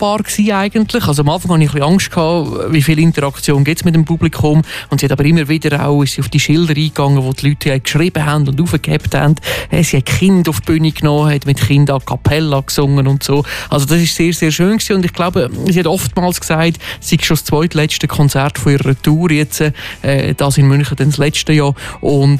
machbar gewesen eigentlich. Also am Anfang hatte ich ein bisschen Angst gehabt, wie viel Interaktion gibt es mit dem Publikum. Und sie hat aber immer wieder auch ist sie auf die Schilder eingegangen, wo die Leute geschrieben haben und aufgehebt haben. Sie hat Kinder auf die Bühne genommen, hat mit Kindern a cappella gesungen und so. Also das ist sehr, sehr schön gewesen. Und ich glaube, sie hat oftmals gesagt, sie ist schon das zweitletzte Konzert von ihrer Tour jetzt, das in München dann das letzte Jahr. Und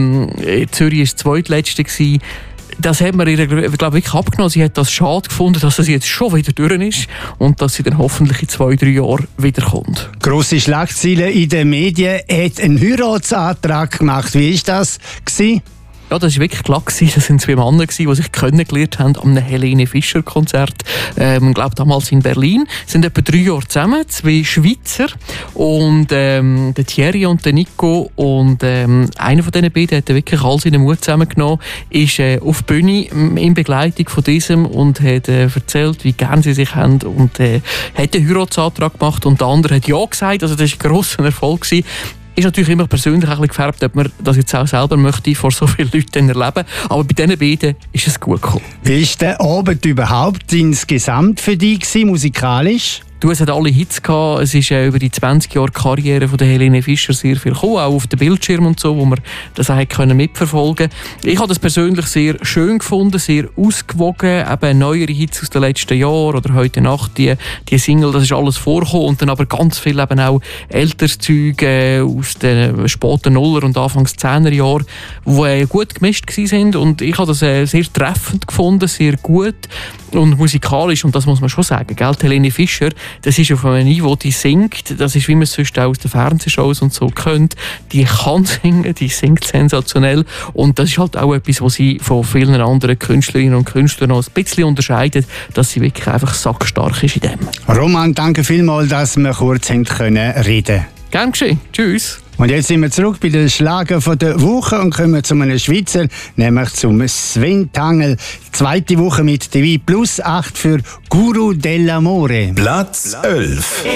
Zürich war das zweitletzte gewesen. Das hat man ihr, glaube ich, wirklich abgenommen. Sie hat das schade gefunden, dass es jetzt schon wieder durch ist und dass sie dann hoffentlich in 2-3 Jahren wiederkommt. Grosse Schlagzeilen in den Medien. Er hat einen Heiratsantrag gemacht. Wie war das gewesen? Ja, das war wirklich klar. Das waren 2 Männer, die sich kennengelernt haben an einem Helene Fischer-Konzert. Ich glaube, damals in Berlin. Sie sind etwa 3 Jahre zusammen, 2 Schweizer. Und der Thierry und der Nico. Und einer von diesen beiden hat wirklich all seinen Mut zusammengenommen, ist auf die Bühne in Begleitung von diesem und hat erzählt, wie gerne sie sich haben. Und hat einen Heiratsantrag gemacht. Und der andere hat ja gesagt. Also das war ein grosser Erfolg gewesen. Ist natürlich immer persönlich ein bisschen gefärbt, ob man das jetzt auch selber möchte vor so vielen Leuten erleben. Aber bei diesen beiden ist es gut gekommen. Wie war der Abend überhaupt insgesamt für dich gewesen, musikalisch? Es hat alle Hits gehabt. Es ist über die 20 Jahre Karriere von der Helene Fischer sehr viel gekommen, auch auf dem Bildschirm und so, wo man das auch mitverfolgen konnte. Ich habe das persönlich sehr schön gefunden, sehr ausgewogen. Eben neuere Hits aus den letzten Jahren oder heute Nacht, die Single, das ist alles vorgekommen. Und dann aber ganz viel eben auch älteres Zeug aus den späten Nuller- und Anfangs 10er Jahren, die gut gemischt waren. Und ich habe das sehr treffend gefunden, sehr gut und musikalisch. Und das muss man schon sagen, gell? Helene Fischer, das ist auf einem Niveau, die singt, das ist, wie man es sonst auch aus den Fernsehshows und so kennt, die kann singen, die singt sensationell und das ist halt auch etwas, was sie von vielen anderen Künstlerinnen und Künstlern noch ein bisschen unterscheidet, dass sie wirklich einfach sackstark ist in dem. Roman, danke vielmals, dass wir kurz reden können. Gern geschehen. Tschüss. Und jetzt sind wir zurück bei den Schlager der Woche und kommen zu einem Schweizer, nämlich zum Sven Tangl. 2. Woche mit TV +8 für Guru dell'Amore. Platz 11.